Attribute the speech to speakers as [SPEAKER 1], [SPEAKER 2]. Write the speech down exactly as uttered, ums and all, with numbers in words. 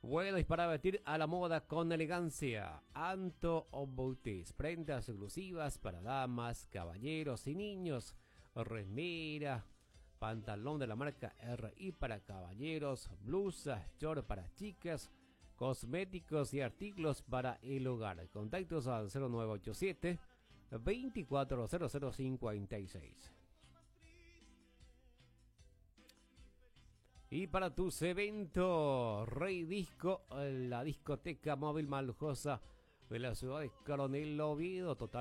[SPEAKER 1] Bueno, y para vestir a la moda con elegancia, Anto Boutis, prendas exclusivas para damas, caballeros y niños, remera, pantalón de la marca R I para caballeros, blusas, short para chicas, cosméticos y artículos para el hogar. Contactos al cero nueve ocho siete, veinticuatro cero cero cincuenta y seis. Y para tus eventos, Rey Disco, la discoteca móvil más lujosa de la ciudad de Coronel Oviedo, total